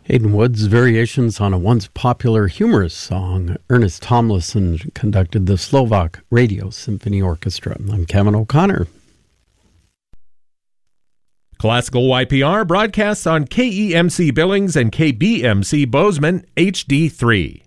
Hayden Wood's variations on a once popular humorous song. Ernest Tomlinson conducted the Slovak Radio Symphony Orchestra. I'm Kevin O'Connor. Classical YPR broadcasts on KEMC Billings and KBMC Bozeman HD3.